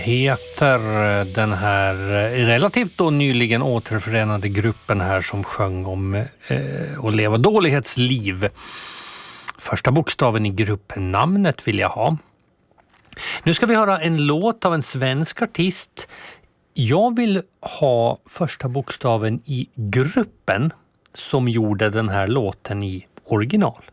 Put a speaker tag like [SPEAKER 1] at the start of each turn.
[SPEAKER 1] Heter den här relativt då nyligen återförenade gruppen här som sjöng om att leva dålighetsliv. Första bokstaven i gruppnamnet vill jag ha. Nu ska vi höra en låt av en svensk artist. Jag vill ha första bokstaven i gruppen som gjorde den här låten i original.